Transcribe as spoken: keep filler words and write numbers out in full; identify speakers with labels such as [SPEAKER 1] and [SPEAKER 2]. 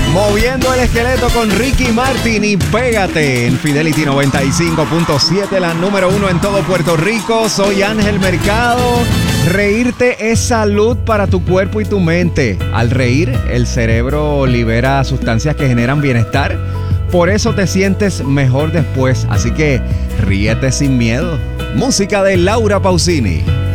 [SPEAKER 1] Moviendo el esqueleto con Ricky Martin y Pégate en Fidelity noventa y cinco punto siete, la número uno en todo Puerto Rico. Soy Ángel Mercado. Reírte es salud para tu cuerpo y tu mente. Al reír, el cerebro libera sustancias que generan bienestar. Por eso te sientes mejor después. Así que ríete sin miedo. Música de Laura Pausini.